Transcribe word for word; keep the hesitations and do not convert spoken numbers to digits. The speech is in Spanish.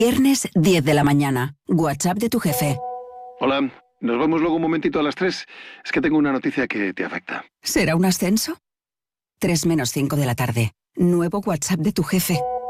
Viernes diez de la mañana. WhatsApp de tu jefe. Hola, nos vemos luego un momentito a las tres. Es que tengo una noticia que te afecta. ¿Será un ascenso? tres menos cinco de la tarde. Nuevo WhatsApp de tu jefe.